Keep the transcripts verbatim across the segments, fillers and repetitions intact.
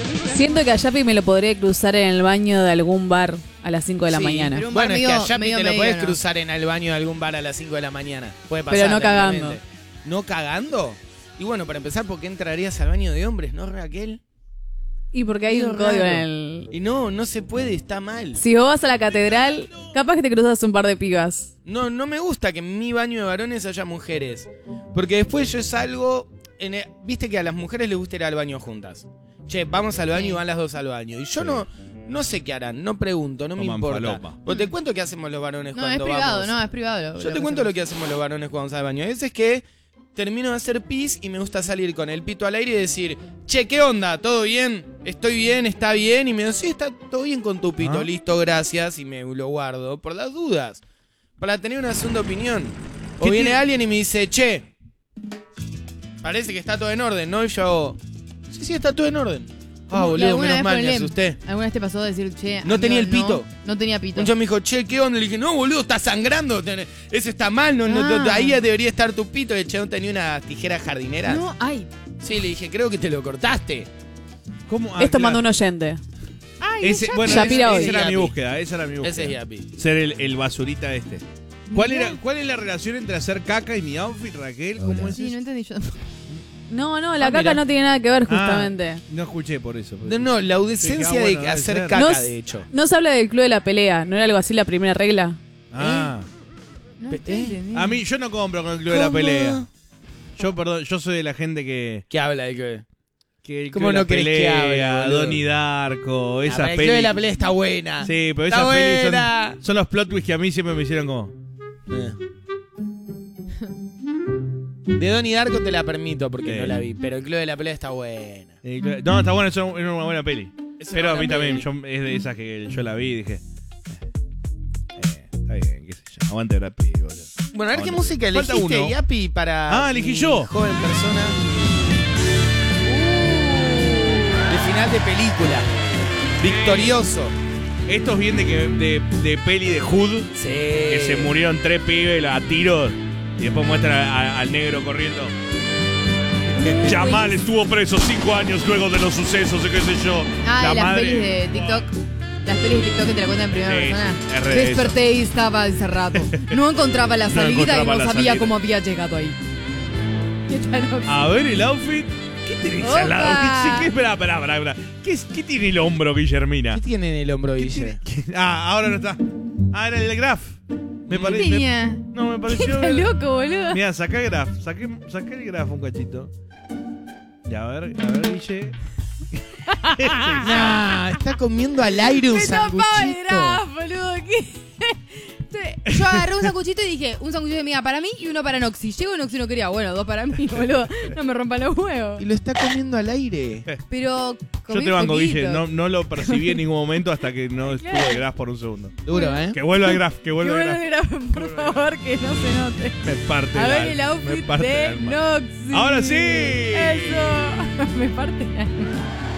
Siento que a Yapi me lo podría cruzar en el baño de algún bar a las cinco de la Sí, mañana. pero un Bueno, bar es que a medio- Yapi medio te lo medio, podés ¿no? cruzar en el baño de algún bar a las cinco de la mañana. Puede pasar. Pero no cagando. tranquilamente. ¿No cagando? Y bueno, para empezar, ¿por qué entrarías al baño de hombres, no, Raquel? Y porque hay Medio un código raro. en el... Y no, no se puede, está mal. Si vos vas a la catedral, capaz que te cruzas un par de pibas. No, no me gusta que en mi baño de varones haya mujeres. Porque después yo salgo... En el- Viste que a las mujeres les gusta ir al baño juntas. Che, vamos al baño Sí. y van las dos al baño. Y yo Sí. no, no sé qué harán, no pregunto, no me Toman importa. falopa. Pues te cuento qué hacemos los varones No, es cuando privado, vamos. no, es privado. lo- Yo lo te que cuento lo hacemos. que hacemos los varones cuando vamos al baño. A veces que termino de hacer pis y me gusta salir con el pito al aire y decir, che, ¿qué onda? ¿Todo bien? ¿Estoy bien? ¿Está bien? Y me digo, sí, está todo bien con tu pito. ¿Ah? Listo, gracias. Y me lo guardo por las dudas. Para tener una segunda opinión. O ¿Qué viene tiene- alguien y me dice, che, parece que está todo en orden, ¿no? Y yo hago, sí, sí, está todo en orden. Ah, ¿Y boludo, alguna menos vez mal, me ponele- asusté. ¿Alguna vez te pasó de decir, che, No tenía el amigo, pito. No, no tenía pito. Un chavo me dijo, che, ¿qué onda? Le dije, no, boludo, está sangrando. Ten- Eso está mal. No, no, no, Ah. ahí debería estar tu pito. El chabón tenía una tijera jardinera. No, ay. Sí, le dije, creo que te lo cortaste. ¿Cómo? Ah, Esto claro. mandó un oyente. Ay, Ese, ya- bueno, Shapira esa, hoy. esa era mi Yapi. búsqueda, esa era mi búsqueda. Ese es Yapi. Ser el, el basurita este. ¿Cuál, Mirá. era, ¿Cuál es la relación entre hacer caca y mi outfit, Raquel? ¿Cómo es Sí, no eso? entendí yo. No, no, la Ah, caca mira. no tiene nada que ver Ah, justamente. no escuché por eso. No, no, la decencia Sí, ah, bueno, de debe hacer ser. caca, No, de hecho. No se habla del club de la pelea, ¿no era algo así la primera regla? Ah. No Pe- estoy ¿eh? entendiendo. A mí, yo no compro con el club de la ¿Cómo? pelea. Yo, perdón, yo soy de la gente que... ¿Qué habla de que? que el ¿Cómo Club de no la querés que pelea, hable, boludo? Donnie Darko, Ah, esas pero el club pelis. de la pelea está buena. Sí, pero Está esas pelis buena. son, son los plot twists que a mí siempre me hicieron como... Eh. De Donnie Darko te la permito porque Sí. no la vi, pero el club de la pelea está buena. eh, claro. No, está bueno, es una es una buena peli. Es una Pero a buena mí también, peli. yo, es de esas que yo la vi y dije... Eh, está bien, qué sé yo. Aguante Brad Pitt, boludo. Bueno, a ver qué Aguante. música Falta elegiste, uno. Yapi, para Ah, elegí mi yo. joven persona. De final de película. Victorioso. Esto es bien de, que, de, de peli de Hood, Sí. que se murieron tres pibes a tiros y después muestran a- a- al negro corriendo. Jamal estuvo preso cinco años luego de los sucesos, y qué sé yo. Ah, La y las madre- pelis de TikTok. Las pelis de TikTok que te la cuentan en primera Sí, persona. es re de eso. Desperté y estaba encerrado. No encontraba la No salida encontraba y no la sabía salida. cómo había llegado ahí. ¿Qué tal? A ver el outfit. ¿Qué tenés Opa. al lado? ¿Qué, qué, espera, espera, espera, espera. ¿Qué, ¿Qué tiene el hombro, Guillermina? ¿Qué tiene en el hombro, Guille? Ah, ahora no está. Ah, era el graph. Me ¿Qué parece. tenía? No, me pareció. Está loco, boludo. Mira, sacá el graph. Saqué, saqué el graph un cachito. Ya, a ver, a ver, Guille. Nah, está comiendo al aire un Me tapaba el sanguchito. graf, boludo. ¿Qué? Yo agarré un sanguchito y dije, un sanguchito de miga para mí y uno para Noxy. Llego Noxy no quería, bueno, dos para mí, boludo. No me rompan los huevos. Y lo está comiendo al aire. Pero Yo comí te banco, poquito. Guille. No, no lo percibí en ningún momento hasta que no estuvo el graph por un segundo. Duro, ¿eh? Que vuelva el graph, que Que vuelva el vuelva graph. el graf, por favor, que no se note. Me parte A el ver alma, el me outfit parte el de alma. Noxy. ¡Ahora sí! Eso. Me parte el alma.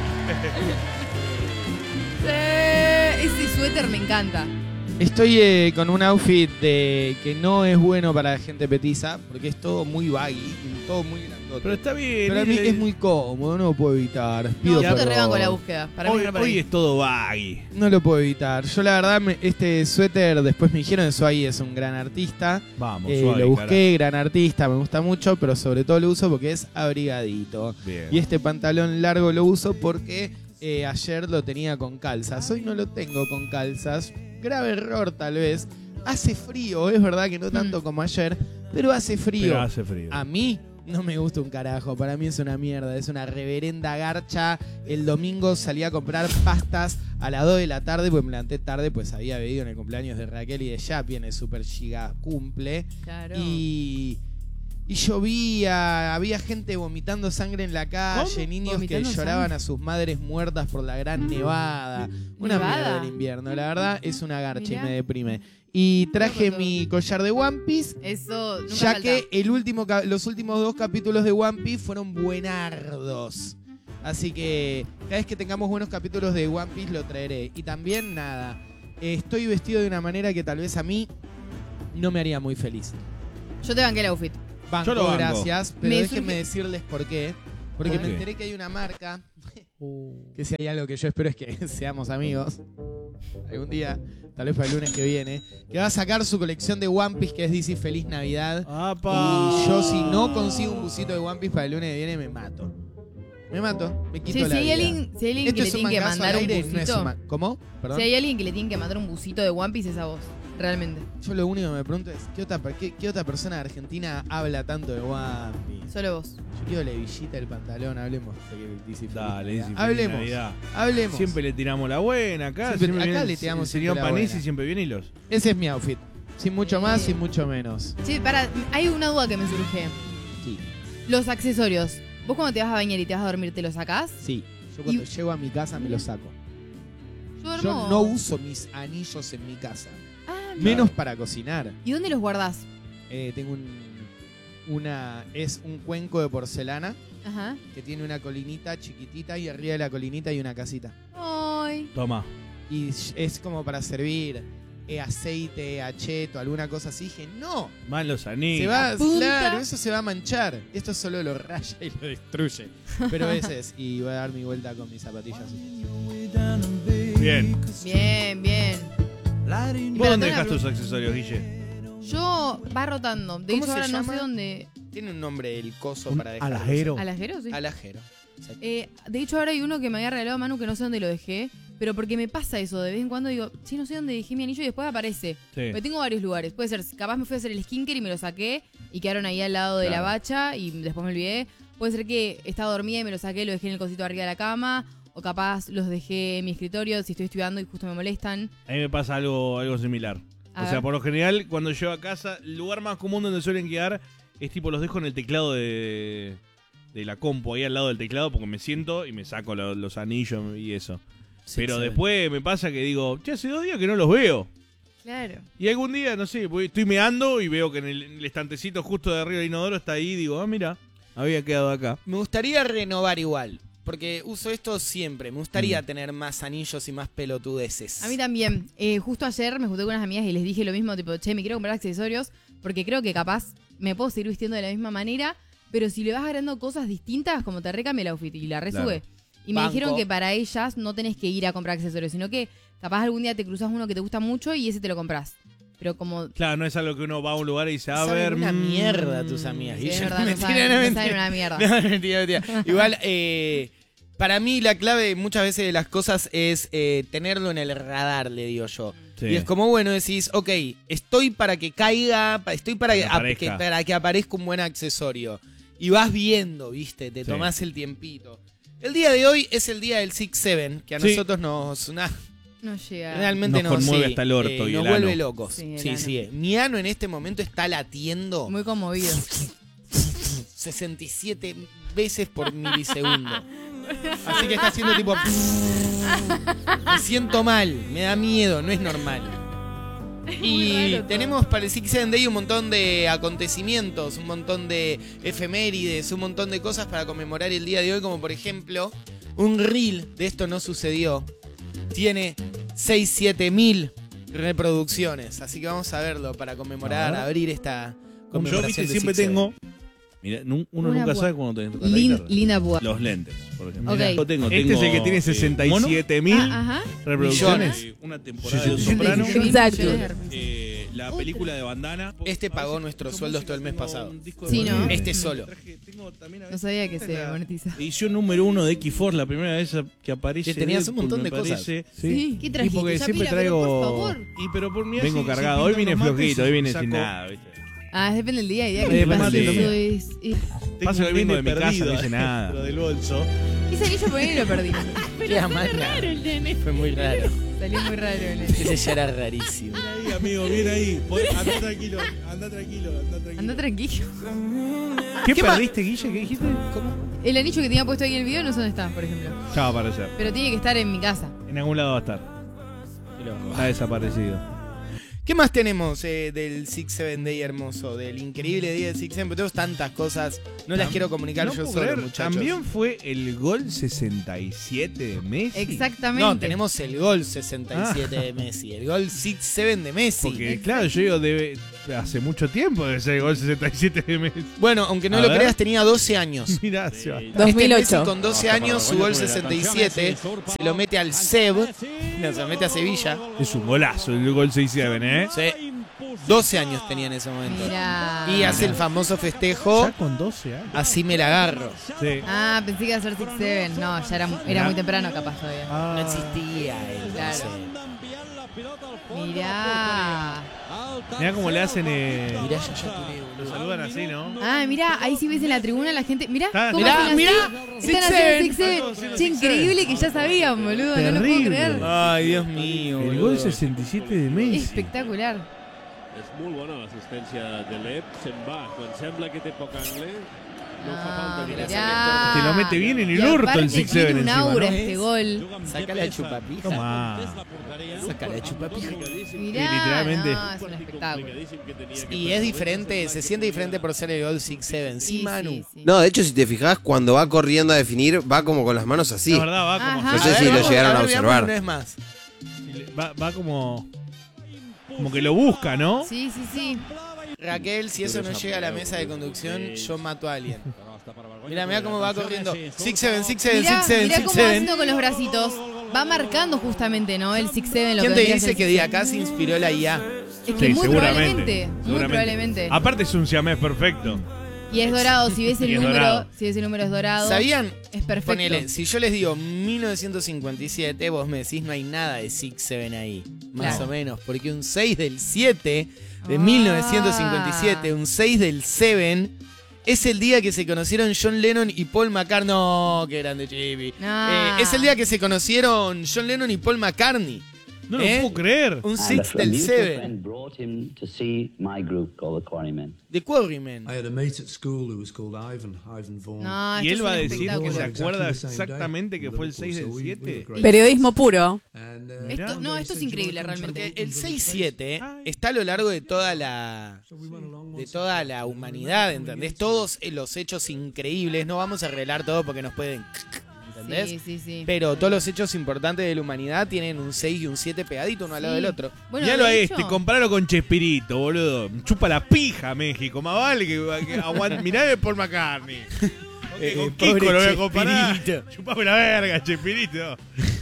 Sí, ese suéter me encanta. Estoy eh, con un outfit de, que no es bueno para la gente petiza, porque es todo muy baggy, y todo muy grandote. Pero está bien. Pero a mí el- es muy cómodo, no lo puedo evitar. Pido No, yo te perdón. rebanco la búsqueda. Para mí Hoy, no para hoy mí. es todo baggy. No lo puedo evitar. Yo la verdad, me- este suéter, después me dijeron, Suai es un gran artista. Vamos, Eh, suave, lo busqué, gran artista, me gusta mucho, pero sobre todo lo uso porque es abrigadito. carajo. Bien. Y este pantalón largo lo uso porque eh, ayer lo tenía con calzas. Hoy no lo tengo con calzas. Grave error tal vez. Hace frío, es verdad que no tanto Mm. como ayer, pero hace frío. Pero hace frío. A mí no me gusta un carajo, para mí es una mierda, es una reverenda garcha. El domingo salí a comprar pastas a las dos de la tarde, pues me levanté tarde, pues había bebido en el cumpleaños de Raquel y de Yapi en el Super Giga Cumple. Claro. Y, y llovía, había gente vomitando sangre en la calle, ¿Cómo? niños que ¿Vomitando lloraban sangre? a sus madres muertas por la gran nevada. Una ¿Nevada? mierda del invierno, la verdad es una garcha Mirá. y me deprime. Y traje Mirá, mi collar de One Piece. Eso nunca Ya falta. que el último, ca- los últimos dos capítulos de One Piece fueron buenardos. Así que cada vez que tengamos buenos capítulos de One Piece lo traeré. Y también, nada, eh, estoy vestido de una manera que tal vez a mí no me haría muy feliz. Yo te banqué el outfit. Banco, Yo lo banco. gracias, pero Me déjenme surge- decirles por qué. Porque ¿Por me qué? enteré que hay una marca Uh. Que si hay algo que yo espero es que seamos amigos. Algún día, tal vez para el lunes que viene. Que va a sacar su colección de One Piece, que es D C Feliz Navidad. ¡Apa! Y yo, si no consigo un busito de One Piece para el lunes que viene, me mato. Me mato, me quito Sí, la si hay vida. alguien, si hay alguien Esto que le es un tiene que mangazo mandar al un aire, no es busito. un ma- ¿Cómo? Perdón. Si hay alguien que le tiene que mandar un busito de One Piece es a vos. Realmente. Yo lo único que me pregunto es, ¿qué otra, per- qué, qué otra persona de Argentina habla tanto de One Piece? Solo vos. Yo quiero la hebillita del pantalón, hablemos. de que D C Feliz Dale, Navidad. D C Feliz Hablemos, Navidad. hablemos. Siempre le tiramos la buena acá. Siempre- siempre acá viene le el- tiramos el señor siempre la Panesi buena. siempre viene y los. Ese es mi outfit. Sin mucho más, sin mucho menos. Sí, para, hay una duda que me surge. Sí, Los accesorios. ¿Vos cuando te vas a bañar y te vas a dormir te los sacás? sí. Yo cuando Y- llego a mi casa me lo saco. Yo, duermo- Yo no uso mis anillos en mi casa. Ah, mira. Menos para cocinar. ¿Y dónde los guardás? Eh, tengo un, una... Es un cuenco de porcelana Ajá. que tiene una colinita chiquitita y arriba de la colinita hay una casita. Ay. Toma. Y es como para servir eh, aceite, acheto, alguna cosa así. Dije, no, Van los anillos. se va, punta. claro, eso se va a manchar. Esto solo lo raya y lo destruye. Pero ese es. Y voy a dar mi vuelta con mis zapatillas. Bien. Bien, bien. ¿Vos dónde dejas tus accesorios, Guille? Yo va rotando. De ¿Cómo hecho, se ahora no llama? sé dónde. Tiene un nombre el coso Un para dejar. alajero. ¿Alajero? Sí. Alajero. Exacto. Eh, de hecho, ahora hay uno que me había regalado Manu que no sé dónde lo dejé. Pero porque me pasa eso, de vez en cuando digo, sí, no sé dónde dejé mi anillo y después aparece. Sí. Porque tengo varios lugares. Puede ser, capaz me fui a hacer el skincare y me lo saqué y quedaron ahí al lado de la Claro. bacha y después me olvidé. Puede ser que estaba dormida y me lo saqué, lo dejé en el cosito arriba de la cama. O capaz los dejé en mi escritorio si estoy estudiando y justo me molestan. A mí me pasa algo, algo similar. A o ver. sea, por lo general, cuando llego a casa, el lugar más común donde suelen quedar es tipo los dejo en el teclado de, de la compu, ahí al lado del teclado, porque me siento y me saco lo- los anillos y eso. Sí, Pero se ve. después me pasa que digo, che, hace dos días que no los veo. Claro. Y algún día, no sé, voy- estoy meando y veo que en el, en el estantecito justo de arriba del inodoro está ahí y digo, ah, mira, había quedado acá. Me gustaría renovar igual, porque uso esto siempre. Me gustaría Mm. tener más anillos y más pelotudeces. A mí también. Eh, justo ayer me junté con unas amigas y les dije lo mismo, tipo, che, me quiero comprar accesorios porque creo que capaz me puedo seguir vistiendo de la misma manera, pero si le vas agregando cosas distintas, como te recambia el outfit y la resube. Claro. Y me Banco. dijeron que para ellas no tenés que ir a comprar accesorios, sino que capaz algún día te cruzas uno que te gusta mucho y ese te lo compras. Pero como... Claro, no es algo que uno va a un lugar y dice, a Saben ver... una mm, mierda tus amigas. Sí, Y es yo- verdad, no mentira, saben, no, no mentira. saben una mierda. No, mentira, mentira. Igual, eh, para mí la clave muchas veces de las cosas es eh, tenerlo en el radar, le digo yo. Sí. Y es como, bueno, decís, ok, estoy para que caiga, pa- estoy para Que que, aparezca. que- para que aparezca un buen accesorio. Y vas viendo, viste, te Sí. tomás el tiempito. El día de hoy es el día del six seven, que a Sí. nosotros nos... na- No llega. realmente Nos nos, conmueve sí, hasta el orto eh, y nos el vuelve ano. locos. Sí, el Sí, ano. sí. Mi ano en este momento está latiendo Muy conmovido. sesenta y siete veces por milisegundo. Así que está haciendo tipo... Me siento mal, me da miedo, no es normal. Y Muy raro todo. tenemos para el six seven Day un montón de acontecimientos, un montón de efemérides, un montón de cosas para conmemorar el día de hoy, como por ejemplo, un reel de Esto No Sucedió. Tiene seis siete mil reproducciones, así que vamos a verlo para conmemorar, A ver. abrir esta Yo, conmemoración viste, de siempre six seven. tengo... Mira, nu- uno Una nunca púa. sabe cuando tenés que tocar la Lin- guitarra. linda púa. Los lentes, por ejemplo. Ok. Yo tengo, Este tengo, es el que tiene eh, sesenta y siete mil Ah, ajá. reproducciones. Millones. Eh, Una temporada Sí, de sí, Los sí. Sopranos. Exacto. Eh, la película de Bandana. Este pagó A veces nuestros escucho sueldos música, todo el mes tengo pasado. un disco de Sí, ¿no? Rodríguez. Este solo. Traje- tengo también a No veces- sabía que esta se es la monetiza. Edición número uno de X-Force, la primera vez que aparece. Que tenías un Deadpool, montón me de cosas. parece. Sí. ¿Qué Y trajiste? porque Ya siempre pila, pero traigo. por favor. Y pero por mí Vengo cargado. Hoy vine flojito, hoy vine sin nada, ¿viste? Ah, depende del día y día Eh, que depende pasa. del día. Eso es- es- Pasa que hoy vengo de mi casa, no hice nada. Lo del bolso. Ese anillo por ahí lo perdí. Qué amana. Fue muy raro. Salió muy raro en Ese ya era rarísimo. Bien ahí, amigo, bien ahí. Pod- Anda tranquilo, anda tranquilo, anda tranquilo. Anda tranquilo. ¿Qué, ¿Qué ma- perdiste, Guille? ¿Qué dijiste? El anillo que tenía puesto ahí en el video no sé dónde está, por ejemplo. Ya va a aparecer. Pero tiene que estar en mi casa. En algún lado va a estar. Está desaparecido. ¿Qué más tenemos eh, del six seven Day hermoso? Del increíble día del six seven. Tenemos tantas cosas. No las Tam- quiero comunicar no yo puedo solo, creer, muchachos. También fue el gol sesenta y siete de Messi. Exactamente. No, tenemos el gol sesenta y siete de Messi. El gol six seven de Messi. Porque, claro, yo digo, debe, hace mucho tiempo debe ser el gol sesenta y siete de Messi. Bueno, aunque no A lo ver. creas, tenía doce años. Mirá, se va. dos mil Este Messi ocho. con doce años, su gol sesenta y siete, se lo mete al Seb, no, se lo mete a Sevilla. Es un golazo el gol seis siete, ¿eh? Sí. doce años tenía en ese momento. Mira. Y hace el famoso festejo, Ya con doce años. así me la agarro. Sí. Ah, pensé que iba a ser seis siete. No, ya era, era muy temprano capaz todavía. Ah. No existía el Claro. doce. Mirá. Mirá cómo le hacen. Eh, Mirá, ya, ya tuve, lo boludo. saludan así, ¿no? Ah, mirá, ahí sí ves en la tribuna la gente. Mirá, Ah, ¿cómo mirá, hacen mirá. así? Están haciendo six seven. Están haciendo Che, six increíble que ya sabían, boludo. No lo puedo Terrible. creer. Ay, Dios mío. El boludo. gol sesenta y siete de Messi. Espectacular. És molt bona l'assistència de l'Ep, se'n va. Quan sembla que té poc angle, no fa Ah, falta ni mirá. Te lo mete bien en el Y orto aparte el six tiene siete un encima, aura ¿no? este gol. Saca la chupapija. Toma. Saca la chupapija. Mirá, literalmente. no, es un espectáculo. Y es diferente, se siente diferente por ser el gol seis siete. Sí, Sí, Manu. sí, sí. No, de hecho, si te fijas, cuando va corriendo a definir, va como con las manos así. La verdad, va como. Ajá. No sé A si ver, lo vamos, llegaron a ver, veamos observar. una vez más. Va, va como. Como que lo busca, ¿no? Sí, sí, sí. Raquel, si eso no llega a la mesa de conducción, yo mato a alguien. Mira, mira cómo va corriendo. seis siete, seis siete, Mirá, seis siete, mirá seis cómo va siete. haciendo con los bracitos. Va marcando justamente, ¿no? El six siete. Lo ¿Quién que te vendría a dice ser que el de six acá se inspiró la I A? siete. Es que Sí, muy seguramente, probablemente. Muy seguramente. probablemente. Aparte es un siamés perfecto. Y es dorado. Si ves Y el es número, dorado. si ves el número es dorado. ¿Sabían? Es perfecto. Ponele, si yo les digo mil novecientos cincuenta y siete, vos me decís no hay nada de seis siete ahí. Más Claro. o menos. Porque un seis del siete de Ah. mil novecientos cincuenta y siete, un seis del siete, es el día que se conocieron John Lennon y Paul McCartney. No, qué grande, Chibi. No. Eh, es el día que se conocieron John Lennon y Paul McCartney. No lo ¿Eh? puedo creer. Un And a six del mutual siete. friend brought him to see my group called the Quarrymen. The Quarrymen. I had a mate at school who was called Ivan, Ivan Vaughan. No, Y esto él es va a un decir que espectáculo. se Exactly acuerda the same day. exactamente que fue el seis del So we- we siete. were great. Periodismo puro. And, uh, Esto, no, esto es increíble realmente. Porque el seis siete está a lo largo de toda la de toda la humanidad, ¿entendés? Todos los hechos increíbles, no vamos a arreglar todo porque nos pueden, ¿entendés? Sí, sí, sí. Pero todos los hechos importantes de la humanidad tienen un seis y un siete pegadito uno al lado Sí. del otro. Bueno, Miralo a de este, hecho- comparalo con Chespirito, boludo. Chupa la pija México, más vale que, que aguante. Mirá de Paul McCartney. Eh, Con pobre Kiko lo voy a comparar. Chespirito. Chupame la verga, Chespirito.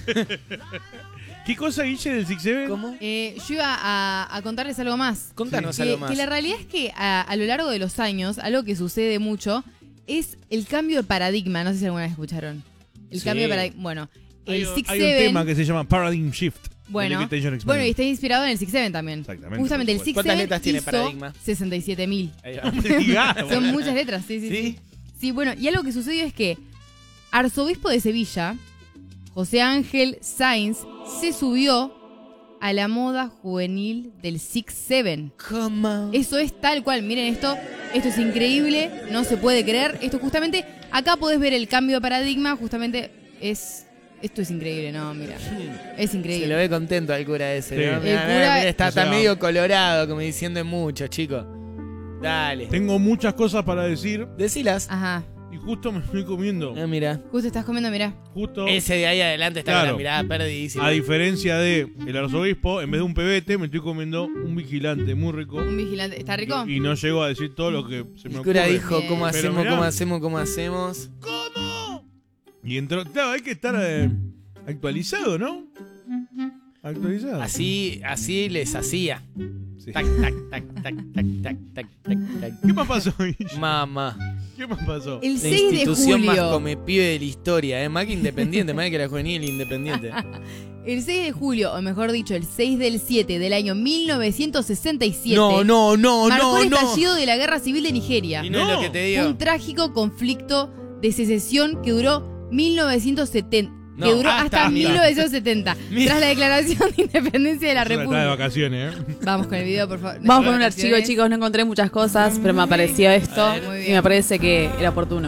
¿Qué cosa, Guille, del seis siete? ¿Cómo? Eh, yo iba a, a contarles algo más. Contanos Que, algo más. que la realidad es que a, a lo largo de los años, algo que sucede mucho es el cambio de paradigma. No sé si alguna vez escucharon. El Sí. cambio de paradigma. Bueno, Hay, el six hay un siete. tema que se llama Paradigm Shift. de Bueno, Limitation Experiment. bueno, y está inspirado en el six siete también. Exactamente, Justamente el por six ¿Cuántas siete letras tiene hizo Paradigma? sesenta y siete mil. Ahí va. No me digas, Son boludo. muchas letras, sí, sí, ¿Sí? sí. Sí, bueno, y algo que sucedió es que arzobispo de Sevilla, José Ángel Sainz, se subió a la moda juvenil del six siete. ¿Cómo? Eso es tal cual, miren esto, esto es increíble, no se puede creer. Esto justamente, acá podés ver el cambio de paradigma, justamente es, esto es increíble, no, mira, es Se lo increíble. ve contento al cura ese, Sí. ¿no? El Mirá, cura- mirá, mirá, está, O sea, está medio colorado, como diciendo en mucho, chicos. Dale. Tengo muchas cosas para decir Decilas. Ajá, y justo me estoy comiendo. Ah, mira. justo estás comiendo, mirá. Justo, Ese de ahí adelante está con Claro. la mirada perdidísima. a diferencia de el arzobispo, en vez de un pebete, me estoy comiendo un vigilante muy rico. Un vigilante, ¿está rico? Y no llego a decir todo lo que se me El cura ocurre. dijo, Bien. ¿cómo Pero hacemos, mirá. cómo hacemos, cómo hacemos? Y entró, claro, hay que estar eh, actualizado, ¿no? Actualizado. Así, así les hacía. Sí. Tac, tac, tac, tac, tac, tac, tac, tac, tac. ¿Qué más pasó, Guille? Mamá. ¿Qué más pasó? El La seis de institución más julio. come pibe de la historia, ¿eh? Más que independiente, más que la juvenil independiente. El seis de julio, o mejor dicho, el seis del siete del año mil novecientos sesenta y siete. No, no, no, marcó no, el no. estallido de la guerra civil de Nigeria. Y no, es lo que te digo. Un trágico conflicto de secesión que duró mil novecientos setenta. No, que duró hasta- hasta, hasta. mil novecientos setenta. Mira. Tras la declaración de independencia de la Yo está de República. vacaciones, ¿eh? Vamos con el video, por favor. Vamos con un Vacaciones. archivo, chicos. No encontré muchas cosas, pero me apareció esto. A ver, muy Y bien. me parece que era oportuno.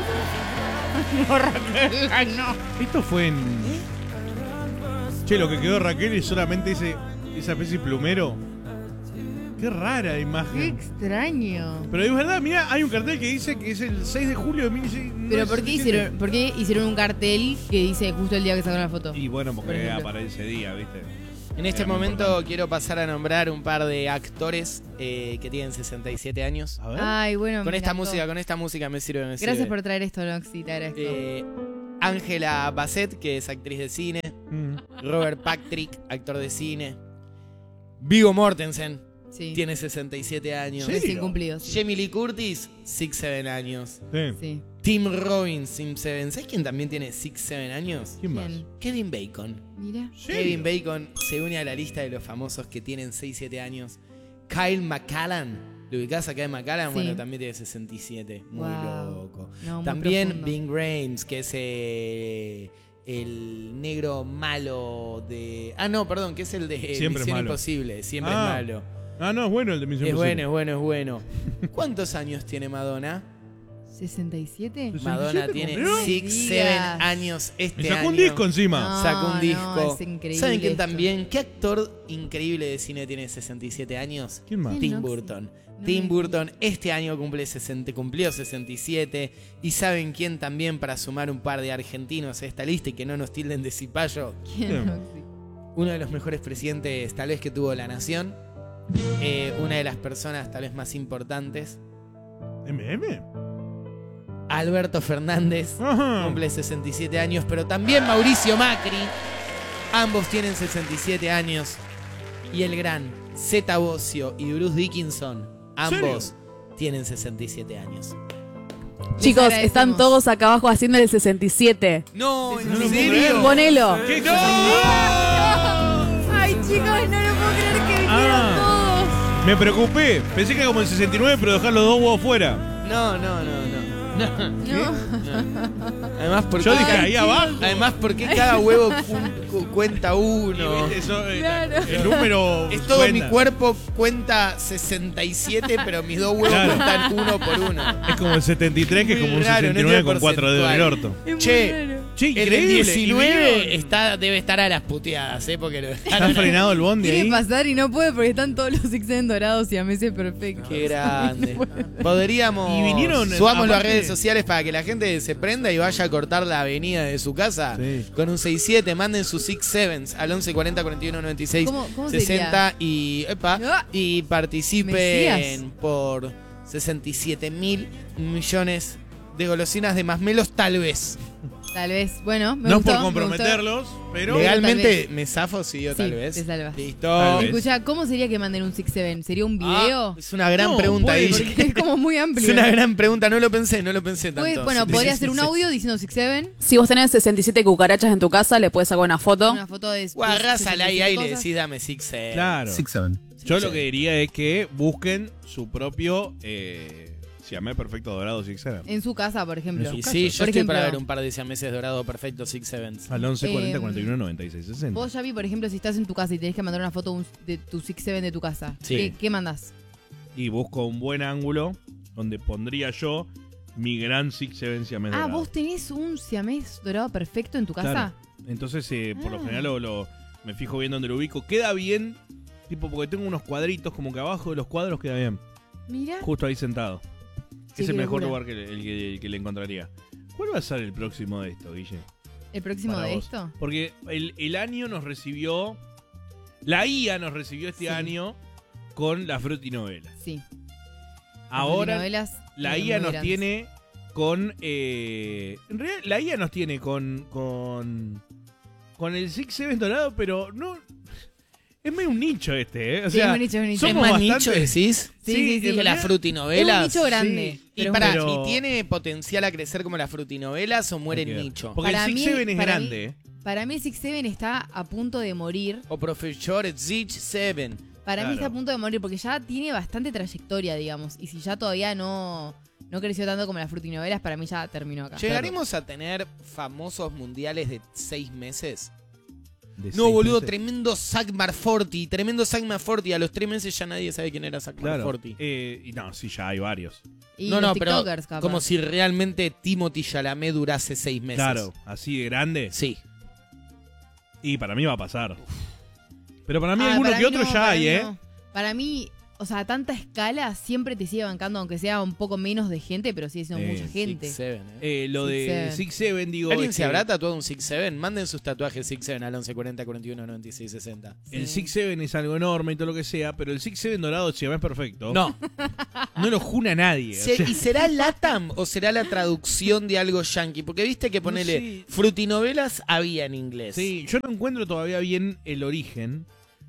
Esto fue en. Che, lo que quedó Raquel es solamente ese, esa especie de plumero. Qué rara Qué imagen. extraño. Pero es verdad, mira, hay un cartel que dice que es el seis de julio de mil novecientos sesenta y siete. Pero ¿por qué hicieron, por qué hicieron un cartel que dice justo el día que sacaron la foto? Y bueno, porque Por ejemplo. aparece ese día, ¿viste? En este Era muy momento importante. quiero pasar a nombrar un par de actores eh, que tienen sesenta y siete años. A ver. Ay, bueno, Con me esta encantó. música, con esta música me sirve, me Gracias sirve. por traer esto, Noxy, te agradezco. Eh, Ángela Bassett, que es actriz de cine. Mm. Robert Patrick, actor de cine. Viggo Mortensen, sí. tiene sesenta y siete años. ¿Sí? Recién cumplidos. Sí. Jamie Lee Curtis, sesenta y siete años. Sí. Sí. Tim Robbins, sesenta y siete. ¿Sabes quién también tiene sesenta y siete años? ¿Quién más? Bien. Kevin Bacon. Mira. Kevin Bacon se une a la lista de los famosos que tienen seis siete años. Kyle MacLachlan. ¿Lo ubicás a Kyle MacLachlan? Sí. Bueno, también tiene sesenta y siete. Muy Wow. loco. No, muy También profundo. Bing Rames, que es eh, el negro malo de... Ah, no, perdón, que es el de Siempre es Misión malo. Imposible. Siempre Ah, es malo. Ah, no, es bueno el de Misión Es Imposible. bueno, es bueno, es bueno. ¿Cuántos años tiene Madonna? ¿sesenta y siete? Madonna tiene cumplió? sesenta y siete Digas. años este Me sacó un año. disco encima. No. Sacó un disco. no, es increíble ¿Saben quién esto. también? ¿Qué actor increíble de cine tiene sesenta y siete años? ¿Quién más? ¿Quién? Tim no sé. Burton. No Tim me- Burton este año cumple sesenta, cumplió sesenta y siete. ¿Y saben quién también, para sumar un par de argentinos a esta lista y que no nos tilden de cipayo? ¿Quién, Bien. Noxy? Uno de los mejores presidentes tal vez que tuvo la nación. Eh, una de las personas tal vez más importantes. ¿M M? Alberto Fernández. Ajá. Cumple sesenta y siete años, pero también Mauricio Macri. Ambos tienen sesenta y siete años. Y el gran Zeta Bosio y Bruce Dickinson, ambos tienen sesenta y siete años. Chicos, agradecemos. están todos acá abajo haciendo el sesenta y siete. No, ¿en no lo puedo serio? creer. Ponelo. ¿Qué ¡No! Ay, chicos, no lo puedo creer que vinieron Ah. Me preocupé. Pensé que era como el sesenta y nueve, pero dejar los dos huevos fuera. No, no, no, no. No. todos. No. Además, porque Yo dije ahí abajo. Además, porque cada huevo cu- cu- cuenta uno. Y eso, eh, Claro. El número. Es todo cuenta. mi cuerpo cuenta sesenta y siete, pero mis dos huevos Claro. cuentan uno por uno. Es como el setenta y tres, que es como un Muy raro, no sesenta y nueve tiene con cuatro dedos del orto. Es muy Che, raro. Che, El del increíble. ¿Y diecinueve vinieron? está, debe estar a las puteadas, ¿eh? Porque lo ¿Está dejaron. frenado el bondi Quiere ahí? pasar y no puede porque están todos los X-Men dorados y a meses perfectos. Qué grande. Podríamos. Y vinieron, Subámoslo a aparte- redes sociales para que la gente se prenda y vaya a cortar la avenida de su casa. Sí. Con un seis siete, manden sus six sevens al once cuarenta cuarenta y uno noventa y seis ¿Cómo- cómo sesenta y, epa, Ah. y participen Mesías. por sesenta y siete mil millones de golosinas de masmelos, tal vez. Tal vez. Bueno, me No gustó, por me comprometerlos, pero. Legal. Legalmente tal me zafo, sí, yo Sí, tal vez. te salvas. Listo. Tal vez. Escucha, ¿cómo sería que manden un six seven? ¿Sería un video? Ah, es una gran No, pregunta, puede, Guille. Porque es como muy amplio. Es una gran pregunta, no lo pensé, no lo pensé Puede- tanto. bueno, Sí, podría sí, ser un sí. audio diciendo six seven. Si vos tenés sesenta y siete cucarachas en tu casa, le puedes sacar una foto. Una foto de. O arrasala ahí, ahí le cosas. decís dame six seven. Claro. Six, seven. Yo lo que diría es que busquen su propio. Eh, Siamés perfecto dorado Six Seven. En su casa, por ejemplo. Y sí, yo Por estoy ejemplo, para ver un par de siameses dorados perfectos six sevens. Al once cuarenta Em, cuarenta y uno noventa y seis sesenta. Vos, Yavi, por ejemplo, si estás en tu casa y tenés que mandar una foto un- de tu six seven de tu casa, Sí. ¿qué, qué mandás? Y busco un buen ángulo donde pondría yo mi gran Six Seven Siamés Ah, dorado. ¿vos tenés un siamés dorado perfecto en tu casa? Claro. Entonces, eh, por lo Ah. general, lo, lo- me fijo bien donde lo ubico. Queda bien, tipo, porque tengo unos cuadritos, como que abajo de los cuadros queda bien. Mira. Justo ahí sentado. Sí, es el qué mejor locura. lugar que, el, que, el que le encontraría. ¿Cuál va a ser el próximo de esto, Guille? ¿El próximo Para de vos? esto? Porque el, el año nos recibió. La I A nos recibió este Sí. año con la frutinovela. Sí. Ahora Novelas la muy I A nos grandes. tiene con. eh, en realidad, la I A nos tiene con. con. con el Six Seven dorado, pero no. Es medio un nicho este, ¿eh? O Sí, sea, es un nicho, es un nicho. ¿Es somos más bastante- nicho, decís? Sí, sí, sí. Que en las realidad- frutinovelas. Es un nicho grande. Sí. Y, pero pará, pero- ¿y tiene potencial a crecer como las frutinovelas o muere Porque- el nicho? Porque Para el Six mí- Seven es para mí- grande, ¿eh? Para mí el six seven está a punto de morir. O profesor Six Seven. Para mí Claro. está a punto de morir porque ya tiene bastante trayectoria, digamos. Y si ya todavía no, no creció tanto como las frutinovelas, para mí ya terminó acá. ¿Llegaremos a tener famosos mundiales de seis meses? De No, seis boludo, meses. tremendo Zach Marforti. Tremendo Zach Marforti. A los tres meses ya nadie sabe quién era Zach Claro. Marforti. Eh, y no, sí, ya hay varios. Y no, los no, pero TikTokers, capaz. como si realmente Timothy Chalamet durase seis meses. Claro, así de grande. Sí. Y para mí va a pasar. Pero para mí Ah, alguno para que mí otro no, ya para hay, mí ¿eh? no. Para mí, o sea, a tanta escala, siempre te sigue bancando, aunque sea un poco menos de gente, pero sigue siendo Eh, mucha gente. Six Seven, ¿eh? Eh, lo Six de Seven. Six Seven, digo. ¿Alguien es se que habrá tatuado un Six Seven? Manden sus tatuajes Six Seven al once cuarenta cuarenta y uno noventa y seis sesenta. El Six Seven es algo enorme y todo lo que sea, pero el Six Seven dorado, si además es perfecto. No. No lo juna nadie. o Se- sea, ¿Y será LATAM o será la traducción de algo yankee? Porque viste que ponele sé. frutinovelas había en inglés. sí, yo no encuentro todavía bien el origen.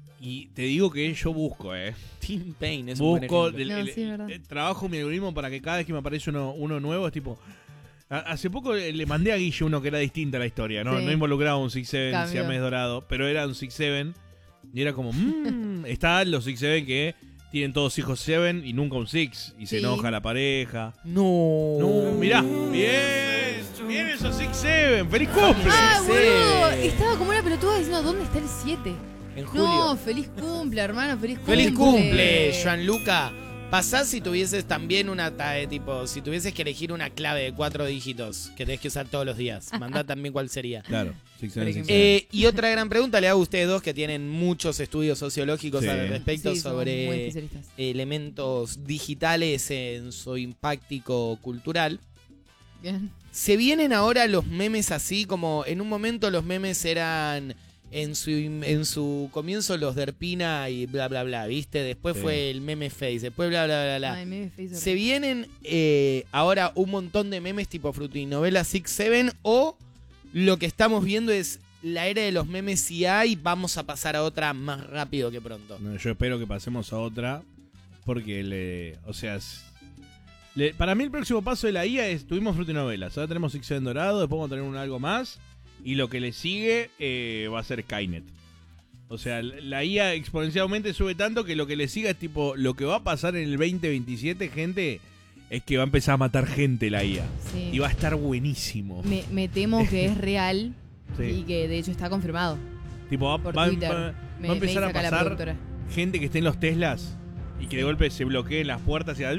Y te digo que yo busco, ¿eh? Tim Payne es un buen Busco, ejemplo. el- No, el- sí, es verdad. el- trabajo mi algoritmo para que cada vez que me aparece uno, uno nuevo es tipo... a- Hace poco le mandé a Guille uno que era distinta a la historia, ¿no? Sí. No involucraba un Six Seven Cambió. siamés dorado, pero era un Six Seven y era como, mmm, están los Six Seven que tienen todos hijos Seven y nunca un Six y se Sí. enoja la pareja. No. No, mirá, bien, bien esos Six Seven, feliz cumple. Ah, Sí. boludo. Estaba como una pelotuda diciendo, ¿dónde está el siete? En julio. No, feliz cumple, hermano, feliz cumple. ¡Feliz cumple, Gianluca! Pasás si tuvieses también una ta- eh, tipo, si tuvieses que elegir una clave de cuatro dígitos que tenés que usar todos los días. Mandá también cuál sería. Claro, Six Seven, Por Six ejemplo. Seven. Eh, y otra gran pregunta le hago a ustedes dos que tienen muchos estudios sociológicos Sí. al respecto Sí, somos muy sobre especialistas. elementos digitales en su impacto cultural. Bien. Se vienen ahora los memes así, como en un momento los memes eran en su, en su comienzo los de Erpina y bla bla bla, ¿viste? Después Sí. fue el meme face, después bla bla bla bla. Ay, meme face Se vienen eh, ahora un montón de memes tipo Frutinovela Six Seven o lo que estamos viendo es la era de los memes I A y vamos a pasar a otra más rápido que pronto. No, yo espero que pasemos a otra porque le, o sea, es- le- para mí el próximo paso de la I A es tuvimos frutinovelas, ahora tenemos Six Seven dorado, después vamos a tener un algo más y lo que le sigue eh, va a ser Skynet. O sea, la I A exponencialmente sube tanto que lo que le siga es tipo lo que va a pasar en el veinte veintisiete, gente, es que va a empezar a matar gente la I A Sí. y va a estar buenísimo. Me, me temo que es real Sí. y que de hecho está confirmado Tipo va, por va- Twitter. va- Me- va a me empezar dice a acá la pasar productora. gente que esté en los Teslas y que de golpe se bloqueen las puertas y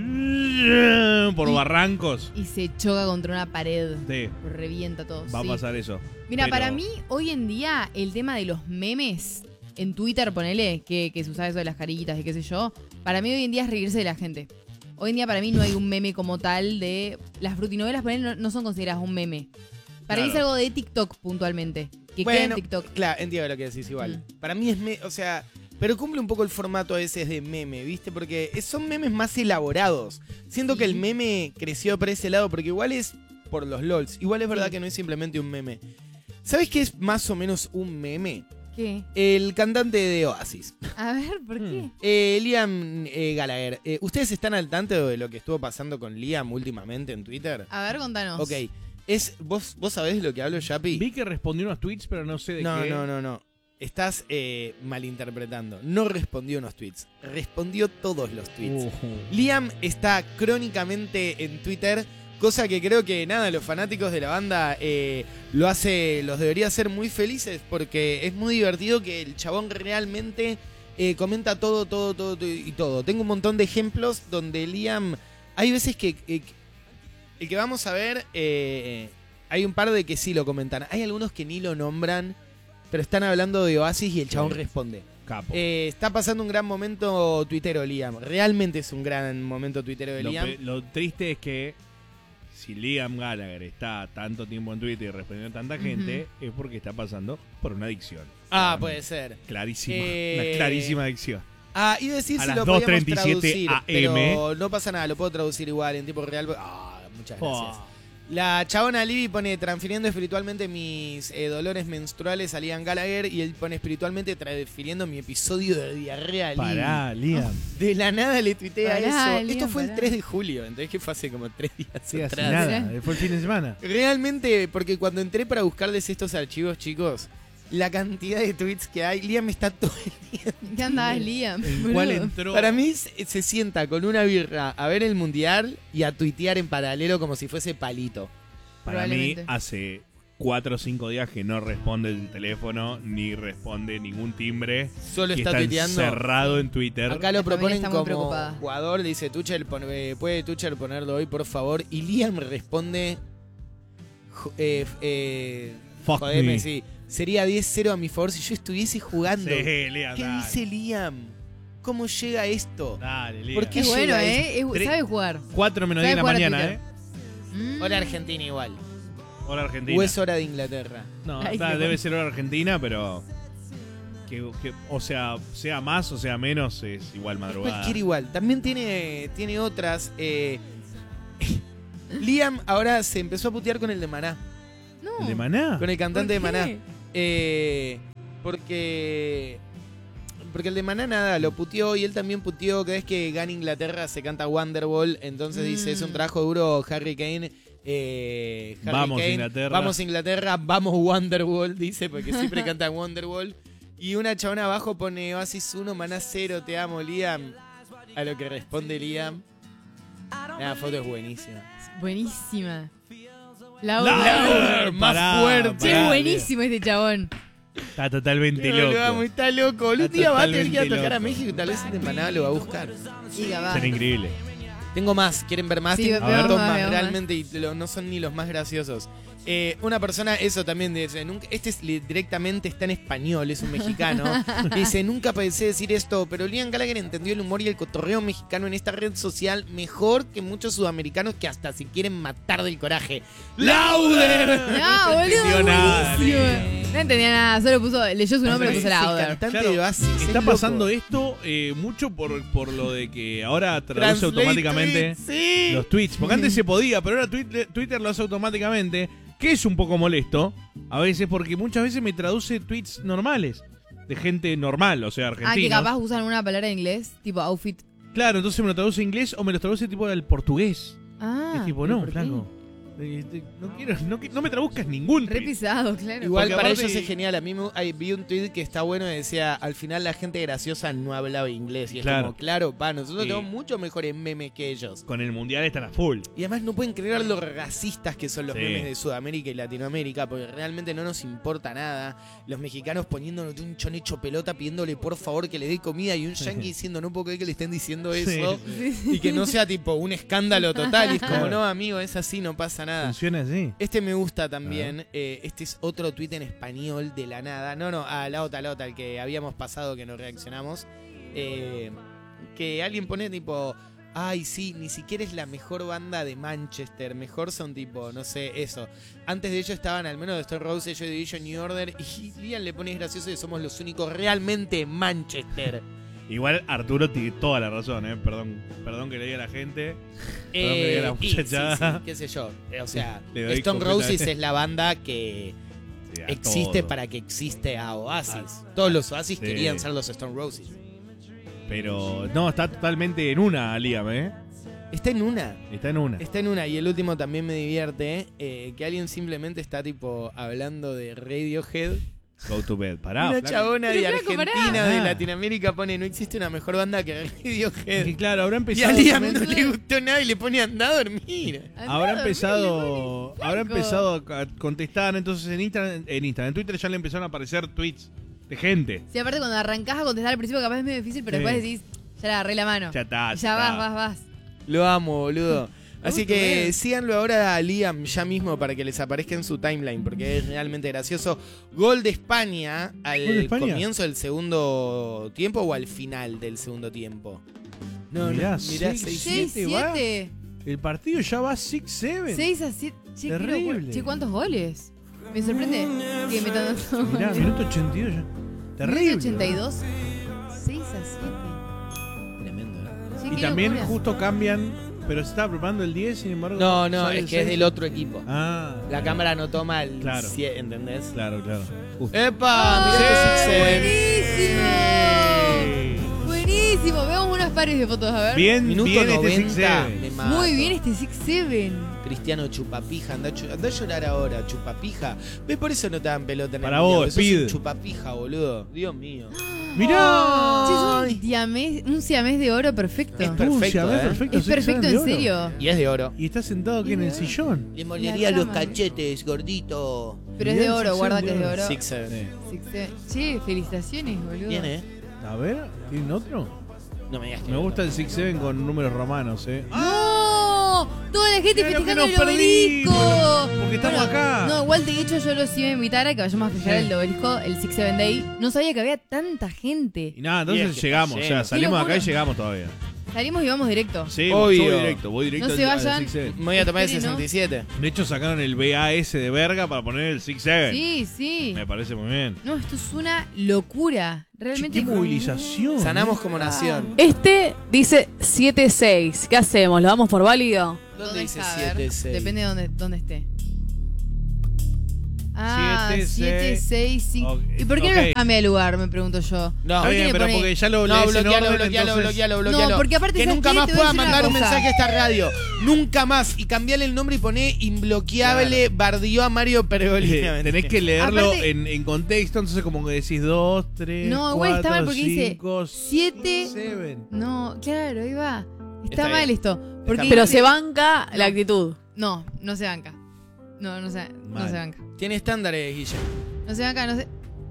haga por Y- barrancos. Y se choca contra una pared. Sí, Revienta todo. va sí. a pasar eso. Mira, Pero- para mí, hoy en día, el tema de los memes en Twitter, ponele, que, que se usa eso de las caritas y qué sé yo, para mí hoy en día es reírse de la gente. Hoy en día para mí no hay un meme como tal de... Las frutinovelas, ponele, no, no son consideradas un meme. Para mí es Claro. algo de TikTok puntualmente. Que queda en Bueno, TikTok. claro, entiendo lo que decís igual. Mm. Para mí es, me- o sea, pero cumple un poco el formato a veces de meme, ¿viste? Porque es- son memes más elaborados. Siento Sí. que el meme creció por ese lado porque igual es por los LOLs. Igual es verdad Sí. que no es simplemente un meme. ¿Sabes qué es más o menos un meme? ¿Qué? El cantante de Oasis, A ver, ¿por qué? eh, Liam eh, Gallagher. Eh, ¿Ustedes están al tanto de lo que estuvo pasando con Liam últimamente en Twitter? A ver, contanos. Ok. Es, ¿vos, ¿Vos sabés lo que hablo, Yapi? Vi que respondió unos tweets, pero no sé de No, qué. no, no, no. Estás eh, malinterpretando. No respondió unos tweets. Respondió todos los tweets. Uh, Liam está crónicamente en Twitter, cosa que creo que nada, los fanáticos de la banda eh, lo hace, los debería hacer muy felices porque es muy divertido que el chabón realmente eh, comenta todo, todo, todo, todo y todo. Tengo un montón de ejemplos donde Liam, hay veces que eh, el que vamos a ver, eh, hay un par de que sí lo comentan, hay algunos que ni lo nombran, pero están hablando de Oasis y el chabón Sí. responde. Capo. Eh, está pasando un gran momento tuitero Liam. Realmente es un gran momento tuitero de lo, Liam. pe- lo triste es que si Liam Gallagher está tanto tiempo en Twitter y respondiendo a tanta gente, es porque está pasando por una adicción. Ah, Claramente. puede ser. Clarísima. Eh, Una clarísima adicción. Ah, y decir A si las lo dos podíamos treinta y siete traducir, A M. pero no pasa nada, lo puedo traducir igual en tiempo real. Ah, muchas gracias. Oh. La chabona Libby pone transfiriendo espiritualmente mis eh, dolores menstruales a Liam Gallagher y él pone espiritualmente transfiriendo mi episodio de diarrea a Libby. Pará, Liam. De la nada le tuitea Pará, eso. Liam, Esto fue el pará. tres de julio, entonces que fue hace como tres días Sí, así atrás. nada. Fue el fin de semana. Realmente, porque cuando entré para buscarles estos archivos, chicos, la cantidad de tweets que hay, Liam está todo el día. ¿Qué andabas, Liam? El boludo? cual entró. Para mí se, se sienta con una birra a ver el mundial y a tuitear en paralelo como si fuese palito. Para mí, Probablemente. hace cuatro o cinco días que no responde el teléfono ni responde ningún timbre. Solo Y está está tuiteando. encerrado en Twitter. Acá lo La familia proponen está muy como preocupada. jugador, le dice Tuchel, pon- eh, puede Tuchel ponerlo hoy, por favor. Y Liam responde, jo- eh, eh, Fuck jodeme, me. sí, sería diez cero a mi favor si yo estuviese jugando. Sí, Liam, ¿Qué dale. dice Liam? cómo llega esto. Dale, Liam. ¿Por qué Es bueno, llega ¿eh? Es- Tre- sabe jugar. cuatro menos Sabe diez de la jugar a mañana, Twitter. ¿eh? Mm. Hora argentina igual. Hora argentina. O es hora de Inglaterra. No, Ay, está, qué debe bueno. ser hora argentina, pero. Que, que, o sea, sea más o sea menos, es igual madrugada. Cualquier igual. También tiene, tiene otras. eh, Liam ahora se empezó a putear con el de Maná. No. ¿El de Maná? Con el cantante de ¿Por Maná. qué? Eh, porque. Porque el de Maná nada, lo puteó y él también puteó. Cada vez que gana Inglaterra se canta Wonderwall. Entonces dice: es un Mm. trabajo duro, Harry Kane. Eh, Harry Vamos, Kane, Inglaterra. Vamos Inglaterra, vamos Wonderwall, dice, porque siempre canta Wonderwall. Y una chabona abajo pone Oasis uno, Maná cero, te amo, Liam. A lo que responde Liam. La foto es buenísima. Buenísima. Louder, Laura. más Pará, fuerte. Che, pará, buenísimo este chabón. Está totalmente Lo loco. amo, está loco. Un Está día va a tener que ir a totalmente tocar a loco. México y tal vez el de Maná lo va a buscar. Y capaz. Será increíble. Tengo más, ¿quieren ver más? Sí, Tengo veamos datos más, más, veamos más. realmente y lo- no son ni los más graciosos. Eh, una persona, eso también dice, nunca, este es, li- directamente está en español, es un mexicano. Dice, nunca pensé decir esto, pero Liam Gallagher entendió el humor y el cotorreo mexicano en esta red social mejor que muchos sudamericanos que hasta se quieren matar del coraje. ¡Lauder! No, boludo, entendió nada, buenísimo. Liam. No entendía nada, solo puso, leyó su nombre y Ese puso es el Lauder. cantante Claro, de Oasis, es Está loco. pasando esto eh, mucho por, por lo de que ahora traduce Translate automáticamente tweets, sí. los tweets. Porque antes se podía, pero ahora Twitter, Twitter lo hace automáticamente. Que es un poco molesto a veces, porque muchas veces me traduce tweets normales. De gente normal, o sea, Ah, que argentinos. capaz usan una palabra en inglés, tipo outfit. Claro, entonces me lo traduce en inglés o me lo traduce tipo al portugués. Ah. es tipo, ¿pero no, por qué? flaco. eh, eh, No quiero, no, qui- no me traduzcas ningún Re tweet. pisado, claro. Igual Porque para aparte- ellos es genial. A mí me, ahí vi un tweet que está bueno y decía, al final la gente graciosa no hablaba inglés. Y es Claro. como, claro, pa, nosotros Sí. tenemos muchos mejores memes que ellos. Con el mundial están a full. Y además no pueden creer lo racistas que son los Sí. memes de Sudamérica y Latinoamérica, porque realmente no nos importa nada. Los mexicanos poniéndonos un chon hecho pelota pidiéndole por favor que le dé comida y un yankee diciendo no puedo creer que le estén diciendo eso. Sí. Y que no sea tipo un escándalo total. Y es como, Claro. no amigo, es así, no pasa nada. Funciona así. Este me gusta también. eh, este es otro tuit en español de la nada. No, no, a la otra, a la otra, el que habíamos pasado que nos reaccionamos. Eh, que alguien pone tipo, ay, sí, ni siquiera es la mejor banda de Manchester. Mejor son tipo, no sé, eso. Antes de ellos estaban al menos de Stone Roses, Joy Division, New Order. Y Liam le pone es gracioso que somos los únicos realmente en Manchester. Igual Arturo tiene toda la razón, ¿eh? Perdón, perdón que le diga a la gente. Perdón que le diga a la y, sí, muchachada. sí, qué sé yo. Eh, O sea, Le doy Stone Roses completamente. es la banda que Sí, a existe todo. para que existe a Oasis. Todos los Oasis Sí. querían ser los Stone Roses. Pero no, está totalmente en una, Liam, ¿eh? Está en una. Está en una. Está en una. Y el último también me divierte. eh, que alguien simplemente está tipo hablando de Radiohead. Go to bed. Pará, una flaco. chabona de Pero, flaco, Argentina, pará. de Ah. Latinoamérica, pone no existe una mejor banda que Es Radiohead. que claro, habrá Y a empezado. Liam no también. le gustó nada y le pone anda a dormir. Andá Habrá a dormir, empezado, le habrá pone, empezado a contestar, entonces en Instagram, en Instagram, en Twitter ya le empezaron a aparecer tweets de gente. Sí, aparte cuando arrancás a contestar al principio capaz es medio difícil, pero Sí. después decís, ya le agarré la mano. Ya está, Ya ya vas, está. vas, vas. Lo amo, boludo. Así Gusto, que bien. síganlo ahora a Liam ya mismo para que les aparezca en su timeline, porque es realmente gracioso. Gol de España al ¿Gol de España? comienzo del segundo tiempo o al final del segundo tiempo. No, Mirá, no, mirá, seis, seis, seis, siete, va. siete. El partido ya va seis siete. seis a siete. Che, qué Terrible. locura. Che, ¿cuántos goles? Me sorprende que metan tantos Mirá, goles. minuto ochenta y dos ya. Terrible. Minuto ochenta y dos. seis a siete. Tremendo, ¿eh? Sí, Y qué también locura. justo cambian, pero se estaba preparando el diez, sin embargo. No, no, sale es el que es seis. del otro equipo. Ah. La claro. cámara no toma el Claro. cien, ¿entendés? Claro, claro. Justo. ¡Epa! Mirá ¡Ah, que six seven. buenísimo! Buenísimo. Veamos unas pares de fotos, a ver. Bien, Minuto bien este noventa. seis siete. me mato. Muy bien este six seven. Cristiano Chupapija, anda, a chu- anda a llorar ahora, Chupapija. ¿Ves? Por eso no te dan pelota en Para el mundial, vos, sos Speed. un Chupapija, boludo. Dios mío. Mirá. Che, es un, diamés, un siamés de oro perfecto. Es Uh, perfecto, ya ves, ¿eh? perfecto. Es seis perfecto, de en oro. serio. Y es de oro. Y está sentado aquí en el sillón. Le molería los cachetes, gordito. Pero es de Mirá, oro, six guarda seven que es de de oro. Six seven. Sí. Six seven. Che, felicitaciones, boludo. Bien, ¿eh? A ver, ¿tienen otro? No me digas que Me gusta el seis siete con números romanos, ¿eh? ¡No! Toda la gente Mirá lo que festejando nos el obelisco. perdimos, porque estamos Bueno, acá. No, igual de hecho yo los iba a invitar a que vayamos a festejar Sí. el obelisco el Six Seven Day. No sabía que había tanta gente. Y nada, Y es entonces que llegamos, está o sea, lleno. salimos Qué de acá y locura. llegamos todavía. Salimos y vamos directo. Sí, Obvio. yo voy directo, voy directo No al- se al vayan. Six Seven. Me voy a tomar el Esperen, ¿no? sesenta y siete. De hecho, sacaron el B A S de verga para poner el Six Seven. Sí, sí. Me parece muy bien. No, esto es una locura. Che, Realmente. qué movilización. Sanamos como nación. Este dice siete seis. ¿Qué hacemos? ¿Lo damos por válido? ¿Dónde dice está? A ver, siete seis? Depende de dónde, dónde esté. Ah, Siete, siete, seis, cinco. Ok, ¿Y por qué no ok. los cambia de lugar? Me pregunto yo. No, Está ¿Por qué bien, le pero pone- porque ya lo No, lees en bloquealo, orden, bloquealo, entonces- bloquealo, bloquealo. No, porque aparte, que ¿sabes nunca qué? más Te voy a pueda decir una mandar un cosa. mensaje a esta radio. Nunca más. Y cambiale el nombre y poné imbloqueable, bardió a Mario Pergolini. Eh, tenés que leerlo Aparte- en, en contexto, entonces como que decís dos, tres, No, igual está mal cuatro, porque dice cinco, siete- seven. No, claro, ahí va. Está, Está mal bien. esto. Porque Pero se banca la actitud. No, no se banca. No, no se, no Mal. se banca. Tiene estándares, Guille. No se banca, no se.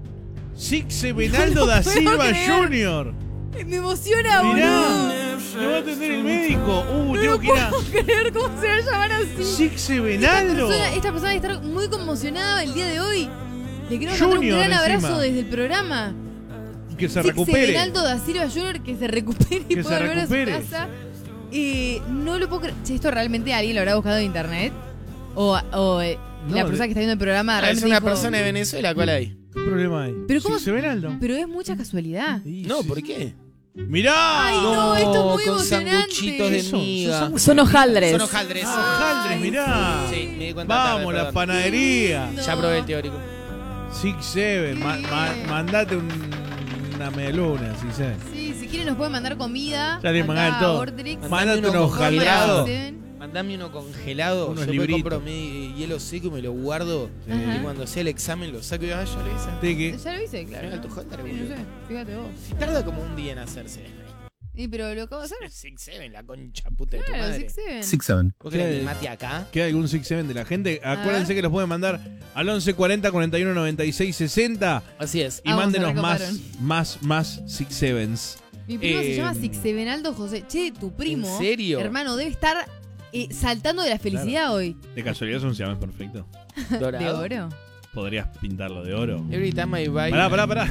Six Sevenaldo No da puedo Silva creer. Junior Me emociona, Mirá, boludo. me va a atender el médico. Uh, No tengo lo que ir a puedo creer cómo se va a llamar así. Six Esta Sevenaldo. persona, esta persona debe estar muy conmocionada el día de hoy. Le quiero mandar un Junior, gran abrazo encima. desde el programa. Que se Six recupere. Sevenaldo da Silva Junior, que se recupere y Que pueda se volver a recupere. su casa. Eh, no lo puedo creer. Che, ¿esto realmente alguien lo habrá buscado en internet? O, o eh, No, la de- persona que está viendo el programa Ah, es realmente una dijo- persona de Venezuela, ¿cuál hay? ¿Qué problema hay? Pero cómo- Six Sevenaldo. Pero es mucha casualidad. Sí, No, sí. ¿por qué? Mirá. Ay, no, esto es muy con emocionante. sanguchitos de Eso, miga. son Son hojaldres. Son hojaldres. Ah, hojaldres, mirá. Sí, me di cuenta Vamos, tarde, la perdón. panadería. No. Ya probé el teórico. Six Seven. Ma- ma- mandate un- una medialuna, Six Seven. Sí, si quieren nos pueden mandar comida. Ya le acá mandan a todo. Ortrix. Mandate uno unos congelado. jalados. Mandame uno congelado. Unos Yo me libritos. compro mi hielo seco y me lo guardo. Ajá. Y cuando sea el examen lo saco y ah, ya lo hice. Tiene que- Ya lo hice, claro. Mira, tu Hunter, Sí, boludo. no sé, fíjate vos. Si tarda como un día en hacerse. Sí, pero lo acabo de hacer. Six Seven, la concha puta de tu Claro, madre. Six Seven. Six Seven. ¿Vos querés ¿Qué? mi mate acá? ¿Queda algún Six Seven de la gente? Acuérdense ver. que los pueden mandar al once cuarenta cuarenta y uno noventa y seis sesenta Así es. y Ah, vamos, mándenos se más, recoparon. más, más Six Sevens. Mi primo se Eh, llama Six Sevenaldo José. Che, tu primo. ¿En serio? Hermano, debe estar eh, saltando de la felicidad hoy. De casualidad son siames perfecto. ¿De Dorado. oro? Podrías pintarlo de oro. Every time I buy. Pará, pará, pará.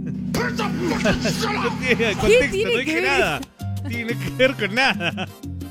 No tiene contexto, tiene no que dije ver? nada. Tiene que ver con nada.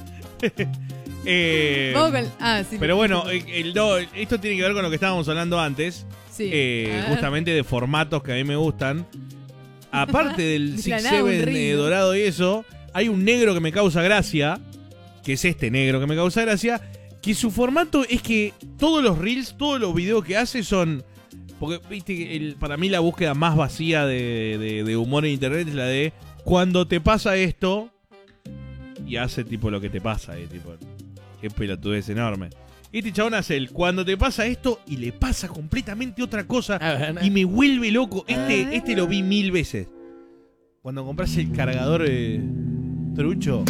Eh, Vamos con. Ah, sí. pero bueno, el, el do- esto tiene que ver con lo que estábamos hablando antes. Sí. eh, A ver. justamente de formatos que a mí me gustan. Aparte del De Six la nada, un Seven reel, eh, ¿no? dorado y eso, hay un negro que me causa gracia, que es este negro que me causa gracia, que su formato es que todos los reels, todos los videos que hace son... Porque, viste, que el- para mí la búsqueda más vacía de, de- de humor en internet es la de cuando te pasa esto y hace tipo lo que te pasa, eh, tipo, qué pelotudez enorme. Este chabón hace el cuando te pasa esto y le pasa completamente otra cosa A ver, y me vuelve loco. Este, este lo vi mil veces. Cuando compras el cargador eh, trucho.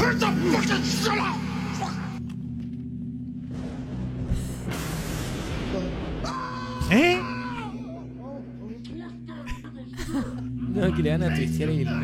¿Eh? No, que le van a twistear y ¿no?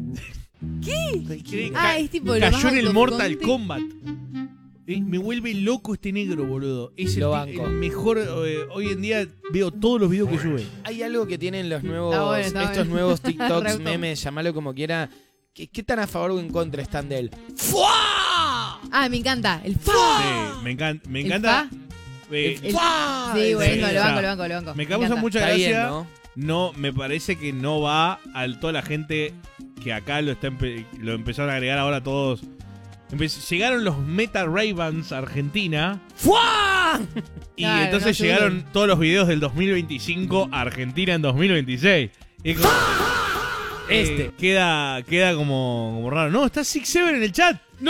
Que Ah, ca- es tipo lo más cayó en el Mortal autoconte- Kombat. Eh, me vuelve loco este negro, boludo. Es el, Lo ti- banco. el mejor. eh, hoy en día veo todos los videos que sube. Hay algo que tienen los nuevos, Está bueno, está estos bueno. nuevos TikToks, Re memes, llamalo como quiera. ¿Qué, qué tan a favor o en contra están de él? Ah, me encanta. El fa. Sí, me encanta. Me ¿El encanta. fa? eh, El- ¡Fua! Sí, bueno, Sí, lo o sea, banco, lo banco, lo banco. me causa encanta. mucha Está gracia. bien, ¿no? No, me parece que no va a toda la gente que acá lo está empe- lo empezaron a agregar ahora todos. Empe- llegaron los Meta Ray-Bans a Argentina. ¡Fua! Y Claro, entonces no, seguro. llegaron todos los videos del dos mil veinticinco a Argentina en dos mil veintiséis. Y es como- eh, Este. queda, queda como, como raro. No, está Six Seven en el chat. ¡No!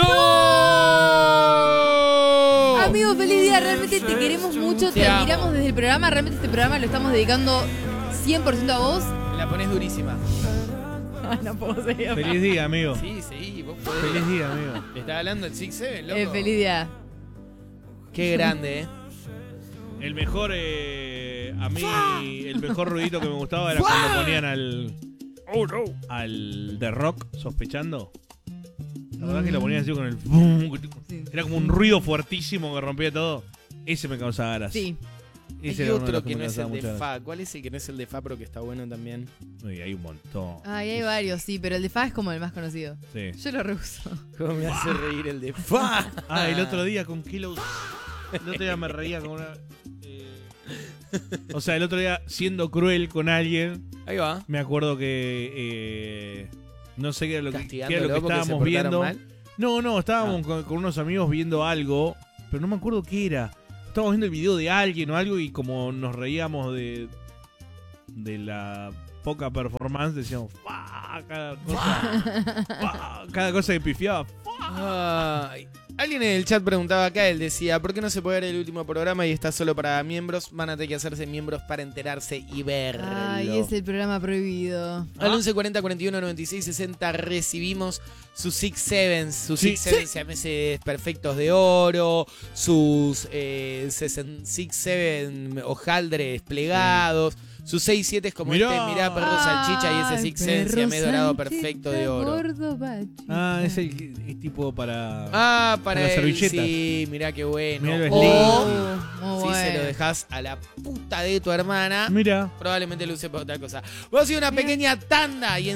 Amigo, feliz día. Realmente te queremos mucho. Te, Te amo. admiramos desde el programa. Realmente este programa lo estamos dedicando cien por ciento a vos. Me la pones durísima. no puedo seguir. Feliz día, amigo. Sí, sí, vos podés. Feliz día, amigo. Te estaba hablando del Six Seven, loco. Eh, feliz día. Qué grande, eh. El mejor, eh, a mí, el mejor ruidito que me gustaba era cuando ponían al. Al The Rock sospechando. La verdad que lo ponía así con el... boom, Sí. Era como un ruido fuertísimo que rompía todo. Ese me causaba gracia. Sí. Ese Hay era uno de otro los que me no es causaba el de mucha gracia. Fa. ¿Cuál es el que no es el de Fa, pero que está bueno también? Uy, hay un montón. Ay, hay varios, sí, pero el de Fa es como el más conocido. Sí. Yo lo reuso. ¿Cómo me hace reír el de Fa? Ah, el otro día con Kilos. El otro día me reía con una. eh, O sea, el otro día siendo cruel con alguien, Ahí va. me acuerdo que. eh, no sé qué era lo que, qué era Castigándolo lo que porque se estábamos portaron viendo. mal. No, no, estábamos Ah. con, con unos amigos viendo algo, pero no me acuerdo qué era. Estábamos viendo el video de alguien o algo y como nos reíamos de. de la poca performance, decíamos. ¡Fua! Cada cosa. ¡Fua! Cada cosa que pifiaba. ¡Fua! Ay. Alguien en el chat preguntaba acá, él decía, ¿por qué no se puede ver el último programa y está solo para miembros? Van a tener que hacerse miembros para enterarse y verlo. Ay, es el programa prohibido. Al once cuarenta cuarenta y uno noventa y seis sesenta recibimos sus Six Sevens, sus Sí. Six Sevens a meses perfectos de oro, sus eh, sesen- Six Seven hojaldres plegados, sus seis siete como Mirá. este, mirá perro salchicha y ese Ay, Six Seven perro siamés dorado salchicha, perfecto de oro. gordo bachita. Ah, es el que- es tipo para. Ah, para Con las el, servilletas. sí, mirá qué bueno. Mirá lo O slim. Muy si se bueno. lo dejas a la puta de tu hermana, Mira. probablemente lo use para otra cosa. Vamos a hacer una pequeña tanda y